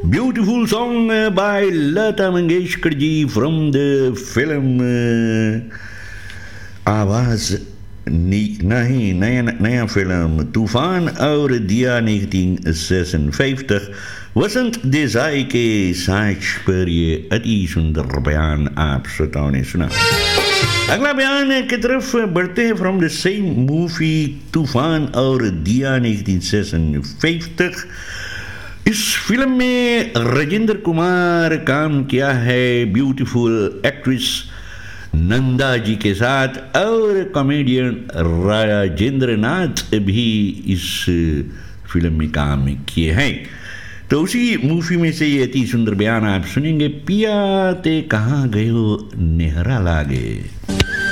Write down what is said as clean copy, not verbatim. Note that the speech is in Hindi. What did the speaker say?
Beautiful song by Lata Mangeshkar ji from the film आवाज नहीं नया फिल्म तूफान और दिया 1956 वसंत देसाई के साक्ष पर ये अति सुंदर बयान आप श्रोताओं ने सुना। अगला बयान की तरफ बढ़ते हैं फ्रॉम द सेम मूवी तूफान और दिया 1956। इस फिल्म में राजेंद्र कुमार काम किया है ब्यूटीफुल एक्ट्रेस नंदा जी के साथ और कॉमेडियन राजेंद्र नाथ भी इस फिल्म में काम किए हैं। तो उसी मूवी में से ये अति सुंदर बयान आप सुनेंगे। पिया ते कहाँ गयो नेहरा लागे।